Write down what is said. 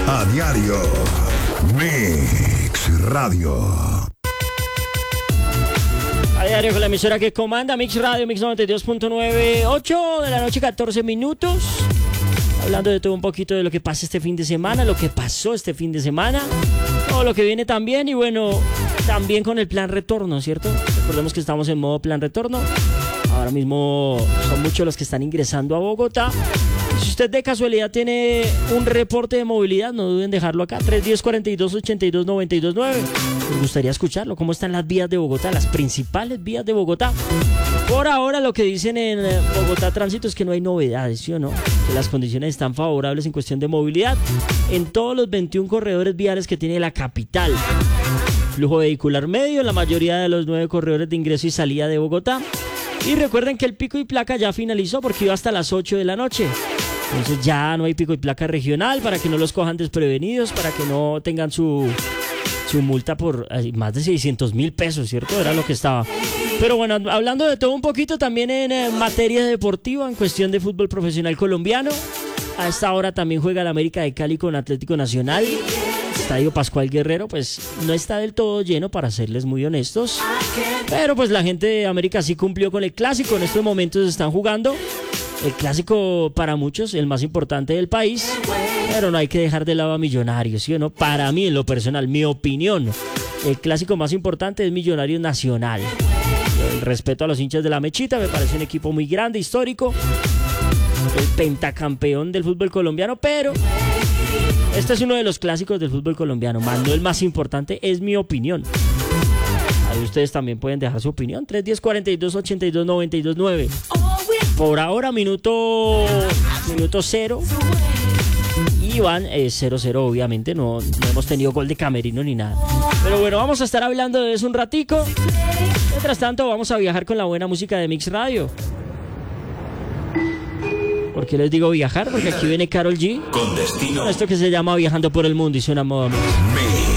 A diario. Mix Radio. A diario con la emisora que comanda, Mix Radio, Mix 92.9, 8 de la noche, 14 minutos. Hablando de todo un poquito de lo que pasa este fin de semana, lo que pasó este fin de semana, todo lo que viene también y bueno, también con el plan retorno, ¿cierto? Recordemos que estamos en modo plan retorno. Ahora mismo son muchos los que están ingresando a Bogotá. Si usted de casualidad tiene un reporte de movilidad, no duden en dejarlo acá, 310-42-82-929. Me gustaría escucharlo. ¿Cómo están las vías de Bogotá? Las principales vías de Bogotá. Por ahora lo que dicen en Bogotá Tránsito es que no hay novedades, ¿sí o no? Que las condiciones están favorables en cuestión de movilidad en todos los 21 corredores viales que tiene la capital. Flujo vehicular medio en la mayoría de los 9 corredores de ingreso y salida de Bogotá. Y recuerden que el pico y placa ya finalizó porque iba hasta las 8 de la noche. Entonces ya no hay pico y placa regional para que no los cojan desprevenidos, para que no tengan su multa por más de 600.000 pesos, ¿cierto? Era lo que estaba. Pero bueno, hablando de todo un poquito también en materia deportiva, en cuestión de fútbol profesional colombiano. A esta hora también juega el América de Cali con Atlético Nacional. Estadio Pascual Guerrero, pues no está del todo lleno, para serles muy honestos. Pero pues la gente de América sí cumplió con el clásico. En estos momentos están jugando el clásico para muchos, el más importante del país. Pero no hay que dejar de lado a Millonarios, ¿sí o no? Para mí, en lo personal, mi opinión, el clásico más importante es Millonarios Nacional. El respeto a los hinchas de la Mechita, me parece un equipo muy grande, histórico, el pentacampeón del fútbol colombiano, pero este es uno de los clásicos del fútbol colombiano, más no el más importante, es mi opinión. Ahí ustedes también pueden dejar su opinión, 310-42-82-929. Por ahora, minuto 0. Y van 0-0, obviamente, no hemos tenido gol de camerino ni nada. Pero bueno, vamos a estar hablando de eso un ratico. Mientras tanto, vamos a viajar con la buena música de Mix Radio. ¿Por qué les digo viajar? Porque aquí viene Karol G. Con destino. Esto que se llama Viajando por el Mundo y suena a modo Mix.